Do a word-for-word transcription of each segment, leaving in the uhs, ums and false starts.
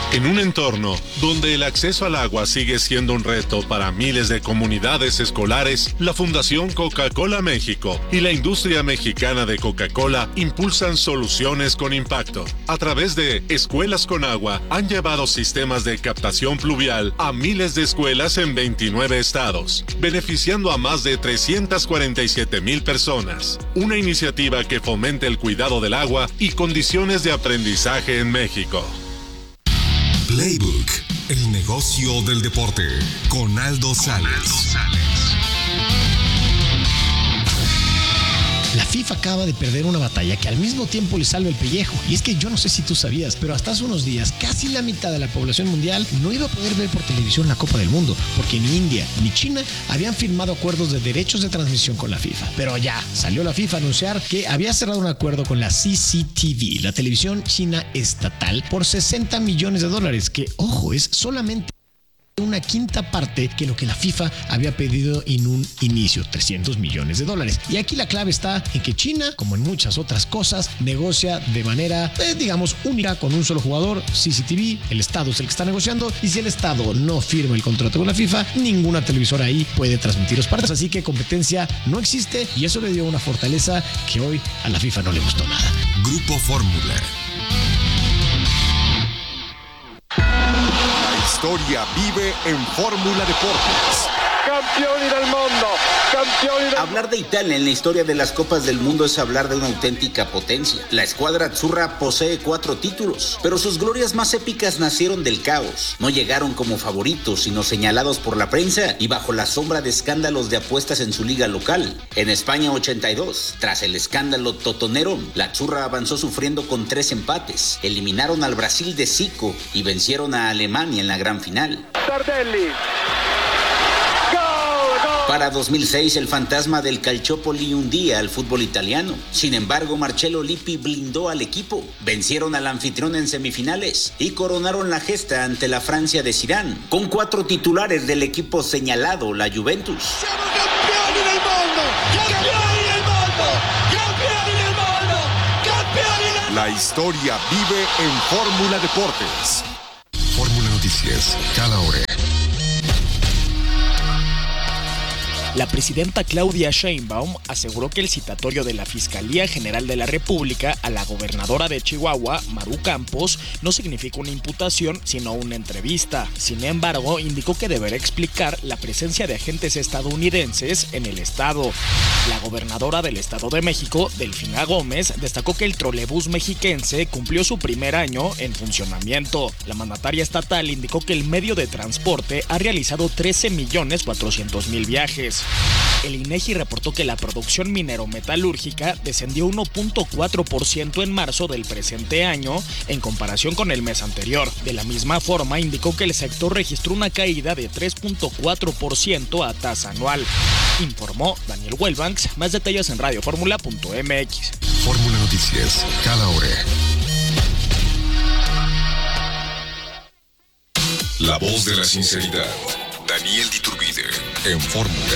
En un entorno donde el acceso al agua sigue siendo un reto para miles de comunidades escolares, la Fundación Coca-Cola México y la industria mexicana de Coca-Cola impulsan soluciones con impacto. A través de Escuelas con Agua, han llevado sistemas de captación pluvial a miles de escuelas en veintinueve estados, beneficiando a más de trescientas cuarenta y siete mil personas. Una iniciativa que fomente el cuidado del agua y condiciones de aprendizaje en México. Playbook, el negocio del deporte, con Aldo Sales. La FIFA acaba de perder una batalla que al mismo tiempo le salva el pellejo. Y es que yo no sé si tú sabías, pero hasta hace unos días casi la mitad de la población mundial no iba a poder ver por televisión la Copa del Mundo, porque ni India ni China habían firmado acuerdos de derechos de transmisión con la FIFA. Pero ya salió la FIFA a anunciar que había cerrado un acuerdo con la C C T V, la televisión china estatal, por sesenta millones de dólares, que, ojo, es solamente una quinta parte que lo que la FIFA había pedido en un inicio, trescientos millones de dólares. Y aquí la clave está en que China, como en muchas otras cosas, negocia de manera, eh, digamos, única con un solo jugador, C C T V. El Estado es el que está negociando, y si el Estado no firma el contrato con la FIFA, ninguna televisora ahí puede transmitir los partidos. Así que competencia no existe, y eso le dio una fortaleza que hoy a la FIFA no le gustó nada. Grupo Fórmula. La historia vive en Fórmula Deportes. Campioni del mundo, campioni del... Hablar de Italia en la historia de las Copas del Mundo es hablar de una auténtica potencia. La escuadra azzurra posee cuatro títulos, pero sus glorias más épicas nacieron del caos. No llegaron como favoritos, sino señalados por la prensa y bajo la sombra de escándalos de apuestas en su liga local. En España ochenta y dos, tras el escándalo totonero, la azzurra avanzó sufriendo con tres empates. Eliminaron al Brasil de Zico y vencieron a Alemania en la gran final. Tardelli. Para dos mil seis, el fantasma del Calciopoli hundía al fútbol italiano. Sin embargo, Marcello Lippi blindó al equipo. Vencieron al anfitrión en semifinales y coronaron la gesta ante la Francia de Zidane, con cuatro titulares del equipo señalado, la Juventus. ¡Siamo campioni del mundo! ¡Campioni del mundo! ¡Campioni del mundo! ¡Campioni del mundo! La historia vive en Fórmula Deportes. Fórmula Noticias, cada hora. La presidenta Claudia Sheinbaum aseguró que el citatorio de la Fiscalía General de la República a la gobernadora de Chihuahua, Maru Campos, no significa una imputación, sino una entrevista. Sin embargo, indicó que deberá explicar la presencia de agentes estadounidenses en el estado. La gobernadora del Estado de México, Delfina Gómez, destacó que el trolebús mexiquense cumplió su primer año en funcionamiento. La mandataria estatal indicó que el medio de transporte ha realizado trece millones cuatrocientos mil viajes. El INEGI reportó que la producción minero-metalúrgica descendió uno punto cuatro por ciento en marzo del presente año en comparación con el mes anterior. De la misma forma, indicó que el sector registró una caída de tres punto cuatro por ciento a tasa anual. Informó Daniel Wellbanks. Más detalles en radio fórmula punto m x. Fórmula Noticias, cada hora. La voz de la sinceridad. Daniel Diturbide, en Fórmula.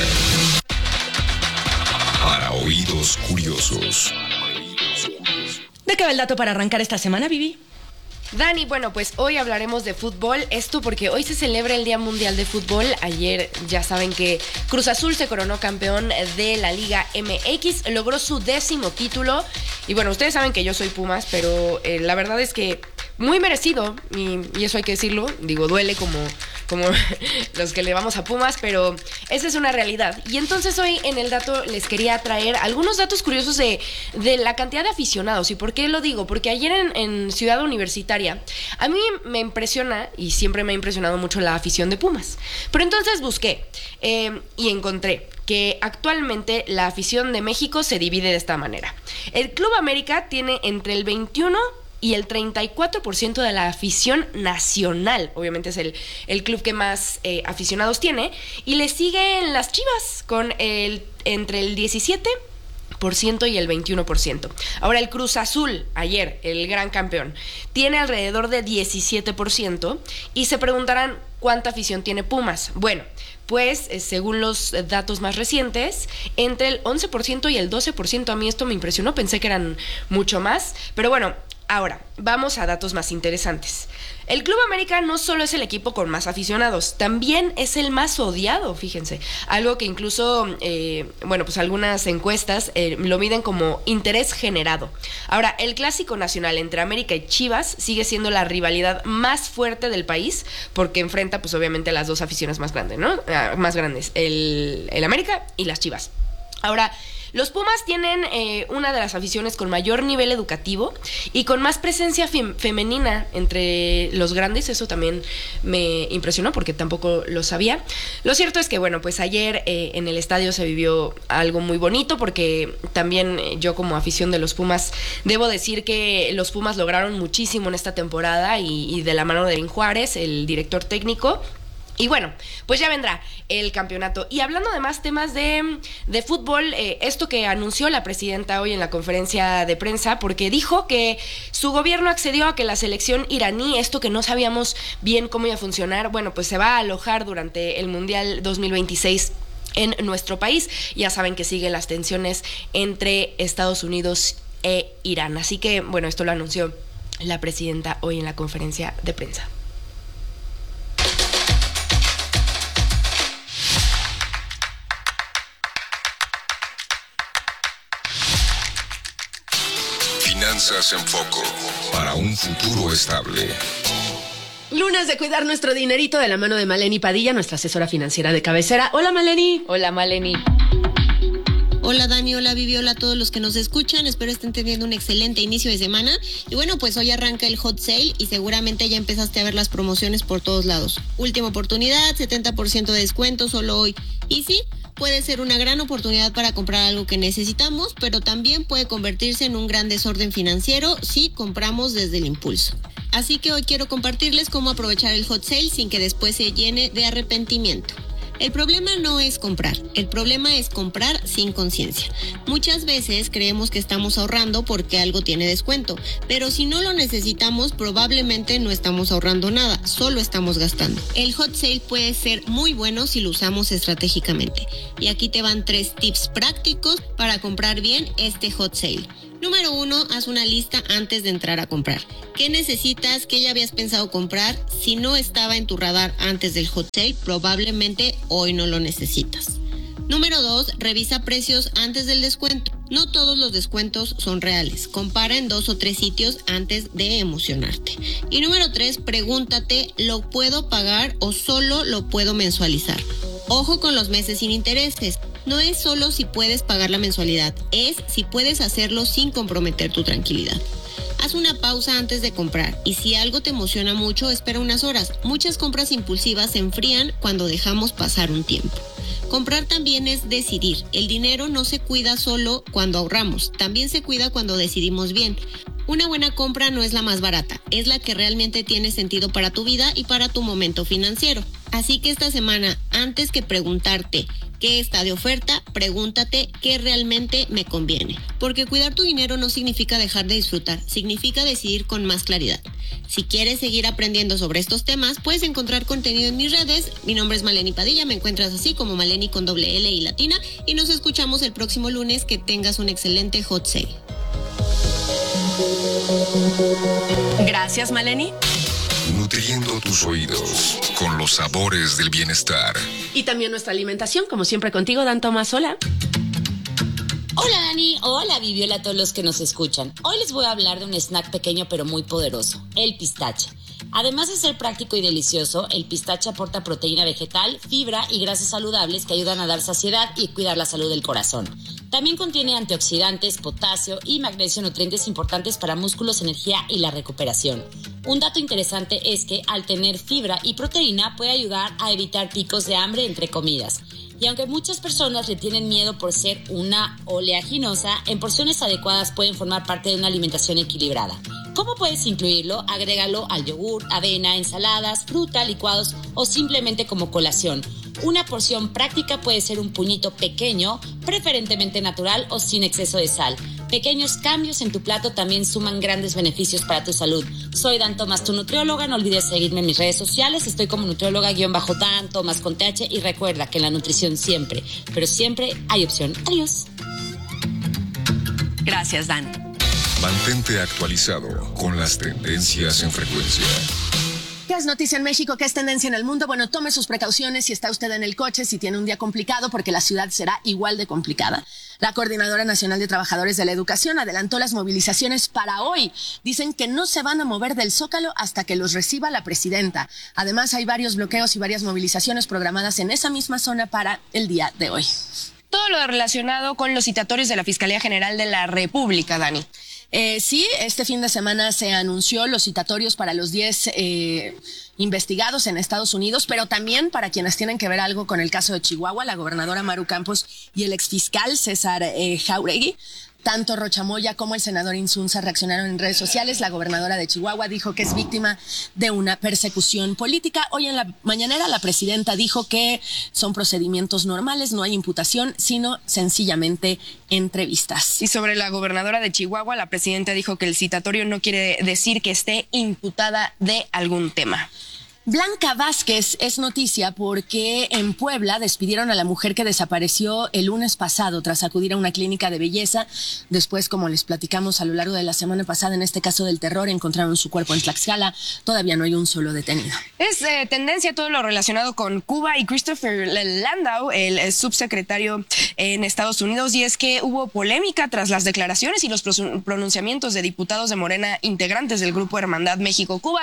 Para oídos curiosos. ¿De qué va el dato para arrancar esta semana, Vivi? Dani, bueno, pues hoy hablaremos de fútbol. Esto porque hoy se celebra el Día Mundial de Fútbol. Ayer ya saben que Cruz Azul se coronó campeón de la Liga M X, logró su décimo título. Y bueno, ustedes saben que yo soy Pumas, pero eh, la verdad es que muy merecido, y, y eso hay que decirlo. Digo, duele como... como los que le vamos a Pumas, pero esa es una realidad. Y entonces hoy en el dato les quería traer algunos datos curiosos de, de la cantidad de aficionados. ¿Y por qué lo digo? Porque ayer en, en Ciudad Universitaria a mí me impresiona, y siempre me ha impresionado mucho la afición de Pumas. Pero entonces busqué eh, y encontré que actualmente la afición de México se divide de esta manera. El Club América tiene entre el veintiuno y el treinta y cuatro por ciento de la afición nacional. Obviamente es el, el club que más eh, aficionados tiene. Y le siguen las Chivas con el, entre el diecisiete por ciento y el veintiuno por ciento. Ahora el Cruz Azul, ayer, el gran campeón, tiene alrededor de diecisiete por ciento. Y se preguntarán, ¿cuánta afición tiene Pumas? Bueno, pues eh, según los datos más recientes, entre el once por ciento y el doce por ciento. A mí esto me impresionó, pensé que eran mucho más. Pero bueno, Ahora, vamos a datos más interesantes. El Club América no solo es el equipo con más aficionados, también es el más odiado, fíjense. Algo que incluso, eh, bueno, pues algunas encuestas eh, lo miden como interés generado. Ahora, el clásico nacional entre América y Chivas sigue siendo la rivalidad más fuerte del país, porque enfrenta, pues obviamente, las dos aficiones más grandes, ¿no? Ah, más grandes, el, el América y las Chivas. Ahora, los Pumas tienen eh, una de las aficiones con mayor nivel educativo y con más presencia fem- femenina entre los grandes. Eso también me impresionó porque tampoco lo sabía. Lo cierto es que, bueno, pues ayer eh, en el estadio se vivió algo muy bonito, porque también eh, yo como afición de los Pumas debo decir que los Pumas lograron muchísimo en esta temporada y, y de la mano de Edwin Juárez, el director técnico. Y bueno, pues ya vendrá el campeonato. Y hablando de más temas de, de fútbol, eh, esto que anunció la presidenta hoy en la conferencia de prensa, porque dijo que su gobierno accedió a que la selección iraní, esto que no sabíamos bien cómo iba a funcionar, bueno, pues se va a alojar durante el Mundial dos mil veintiséis en nuestro país. Ya saben que siguen las tensiones entre Estados Unidos e Irán. Así que, bueno, esto lo anunció la presidenta hoy en la conferencia de prensa. Finanzas en Foco, para un futuro estable. Lunes de cuidar nuestro dinerito, de la mano de Maleni Padilla, nuestra asesora financiera de cabecera. Hola, Maleni. Hola, Maleni. Hola Dani, hola Vivi, hola a todos los que nos escuchan, espero estén teniendo un excelente inicio de semana. Y bueno, pues hoy arranca el hot sale y seguramente ya empezaste a ver las promociones por todos lados. Última oportunidad, setenta por ciento de descuento solo hoy. Y sí, puede ser una gran oportunidad para comprar algo que necesitamos, pero también puede convertirse en un gran desorden financiero si compramos desde el impulso. Así que hoy quiero compartirles cómo aprovechar el hot sale sin que después se llene de arrepentimiento. El problema no es comprar, el problema es comprar sin conciencia. Muchas veces creemos que estamos ahorrando porque algo tiene descuento, pero si no lo necesitamos probablemente no estamos ahorrando nada, solo estamos gastando. El hot sale puede ser muy bueno si lo usamos estratégicamente. Y aquí te van tres tips prácticos para comprar bien este hot sale. Número uno, haz una lista antes de entrar a comprar. ¿Qué necesitas? ¿Qué ya habías pensado comprar? Si no estaba en tu radar antes del hot sale, probablemente hoy no lo necesitas. Número dos, revisa precios antes del descuento. No todos los descuentos son reales. Compara en dos o tres sitios antes de emocionarte. Y número tres, pregúntate, ¿lo puedo pagar o solo lo puedo mensualizar? Ojo con los meses sin intereses. No es solo si puedes pagar la mensualidad, es si puedes hacerlo sin comprometer tu tranquilidad. Haz una pausa antes de comprar y si algo te emociona mucho, espera unas horas. Muchas compras impulsivas se enfrían cuando dejamos pasar un tiempo. Comprar también es decidir. El dinero no se cuida solo cuando ahorramos, también se cuida cuando decidimos bien. Una buena compra no es la más barata, es la que realmente tiene sentido para tu vida y para tu momento financiero. Así que esta semana, antes que preguntarte qué está de oferta, pregúntate qué realmente me conviene. Porque cuidar tu dinero no significa dejar de disfrutar, significa decidir con más claridad. Si quieres seguir aprendiendo sobre estos temas, puedes encontrar contenido en mis redes. Mi nombre es Maleni Padilla, me encuentras así como Maleni con doble L y latina. Y nos escuchamos el próximo lunes. Que tengas un excelente hot sale. Gracias, Maleni. Nutriendo tus oídos con los sabores del bienestar. Y también nuestra alimentación, como siempre contigo, Dan Tomás. Hola. Hola Dani, hola Vivi, hola a todos los que nos escuchan. Hoy les voy a hablar de un snack pequeño pero muy poderoso, el pistache. Además de ser práctico y delicioso, el pistache aporta proteína vegetal, fibra y grasas saludables que ayudan a dar saciedad y cuidar la salud del corazón. También contiene antioxidantes, potasio y magnesio, nutrientes importantes para músculos, energía y la recuperación. Un dato interesante es que al tener fibra y proteína puede ayudar a evitar picos de hambre entre comidas. Y aunque muchas personas le tienen miedo por ser una oleaginosa, en porciones adecuadas pueden formar parte de una alimentación equilibrada. ¿Cómo puedes incluirlo? Agrégalo al yogur, avena, ensaladas, fruta, licuados o simplemente como colación. Una porción práctica puede ser un puñito pequeño, preferentemente natural o sin exceso de sal. Pequeños cambios en tu plato también suman grandes beneficios para tu salud. Soy Dan Tomás, tu nutrióloga. No olvides seguirme en mis redes sociales. Estoy como nutrióloga-Dan Tomás con T H. Y recuerda que en la nutrición siempre, pero siempre hay opción. Adiós. Gracias, Dan. Mantente actualizado con las tendencias en frecuencia. ¿Qué es noticia en México? ¿Qué es tendencia en el mundo? Bueno, tome sus precauciones si está usted en el coche, si tiene un día complicado, porque la ciudad será igual de complicada. La Coordinadora Nacional de Trabajadores de la Educación adelantó las movilizaciones para hoy. Dicen que no se van a mover del Zócalo hasta que los reciba la presidenta. Además, hay varios bloqueos y varias movilizaciones programadas en esa misma zona para el día de hoy. Todo lo relacionado con los citatorios de la Fiscalía General de la República, Dani. Eh, sí, este fin de semana se anunció los citatorios para los diez eh, investigados en Estados Unidos, pero también para quienes tienen que ver algo con el caso de Chihuahua, la gobernadora Maru Campos y el exfiscal César eh, Jauregui. Tanto Rochamoya como el senador Insunza reaccionaron en redes sociales. La gobernadora de Chihuahua dijo que es víctima de una persecución política. Hoy en la mañanera la presidenta dijo que son procedimientos normales, no hay imputación, sino sencillamente entrevistas. Y sobre la gobernadora de Chihuahua, la presidenta dijo que el citatorio no quiere decir que esté imputada de algún tema. Blanca Vázquez es noticia porque en Puebla despidieron a la mujer que desapareció el lunes pasado tras acudir a una clínica de belleza. Después, como les platicamos a lo largo de la semana pasada, en este caso del terror, encontraron su cuerpo en Tlaxcala. Todavía no hay un solo detenido. Es eh, tendencia todo lo relacionado con Cuba y Christopher Landau, el, el subsecretario en Estados Unidos, y es que hubo polémica tras las declaraciones y los pronunciamientos de diputados de Morena integrantes del Grupo Hermandad México-Cuba.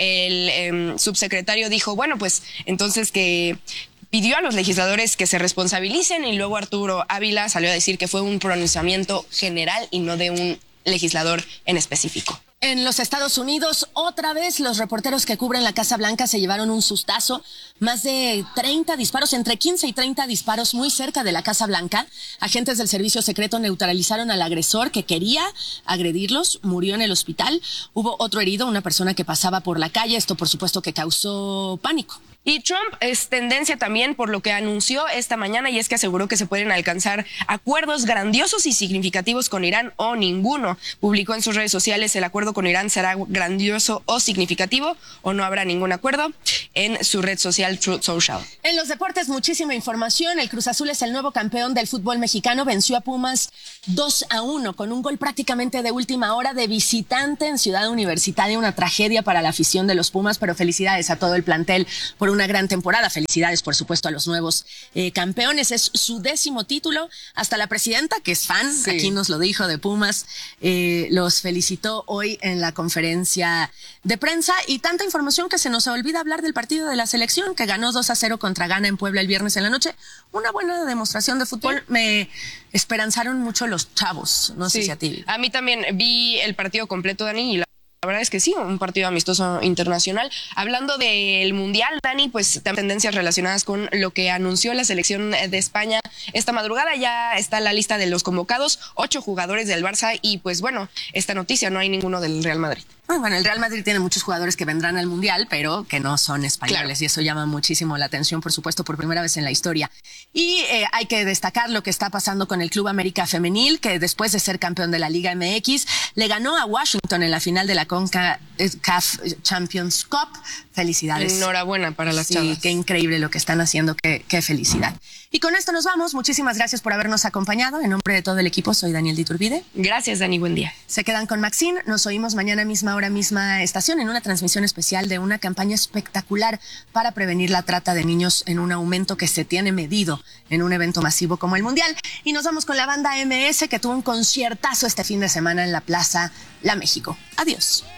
El eh, subsecretario secretario dijo, bueno, pues entonces que pidió a los legisladores que se responsabilicen, y luego Arturo Ávila salió a decir que fue un pronunciamiento general y no de un legislador en específico. En los Estados Unidos, otra vez los reporteros que cubren la Casa Blanca se llevaron un sustazo. Más de treinta disparos, entre quince y treinta disparos muy cerca de la Casa Blanca. Agentes del servicio secreto neutralizaron al agresor que quería agredirlos. Murió en el hospital. Hubo otro herido, una persona que pasaba por la calle. Esto, por supuesto, que causó pánico. Y Trump es tendencia también por lo que anunció esta mañana, y es que aseguró que se pueden alcanzar acuerdos grandiosos y significativos con Irán o ninguno. Publicó en sus redes sociales: el acuerdo con Irán será grandioso o significativo o no habrá ningún acuerdo, en su red social Truth Social. En los deportes, muchísima información. El Cruz Azul es el nuevo campeón del fútbol mexicano. Venció a Pumas dos a uno con un gol prácticamente de última hora de visitante en Ciudad Universitaria. Una tragedia para la afición de los Pumas, pero felicidades a todo el plantel por una gran temporada. Felicidades, por supuesto, a los nuevos eh, campeones. Es su décimo título. Hasta la presidenta, que es fan, sí, aquí nos lo dijo, de Pumas, eh, los felicitó hoy en la conferencia de prensa. Y tanta información que se nos olvida hablar del partido de la selección, que ganó dos a cero contra Ghana en Puebla el viernes en la noche. Una buena demostración de fútbol. Sí. Me esperanzaron mucho los chavos. No sé sí. si a ti. A mí también vi el partido completo, Dani, y la La verdad es que sí, un partido amistoso internacional. Hablando del Mundial, Dani, pues tendencias relacionadas con lo que anunció la selección de España esta madrugada. Ya está la lista de los convocados, ocho jugadores del Barça, y pues bueno, esta noticia, no hay ninguno del Real Madrid. Bueno, el Real Madrid tiene muchos jugadores que vendrán al Mundial, pero que no son españoles, claro, y eso llama muchísimo la atención, por supuesto, por primera vez en la historia. Y eh, hay que destacar lo que está pasando con el Club América Femenil, que después de ser campeón de la Liga M X, le ganó a Washington en la final de la CONCACAF Champions Cup. Felicidades. Enhorabuena para las sí, chavas. Qué increíble lo que están haciendo, qué, qué felicidad. Y con esto nos vamos. Muchísimas gracias por habernos acompañado. En nombre de todo el equipo, soy Daniel de Iturbide. Gracias, Dani, buen día. Se quedan con Maxine. Nos oímos mañana misma hora, misma estación, en una transmisión especial de una campaña espectacular para prevenir la trata de niños, en un aumento que se tiene medido en un evento masivo como el Mundial. Y nos vamos con la banda M S, que tuvo un conciertazo este fin de semana en la Plaza La México. Adiós.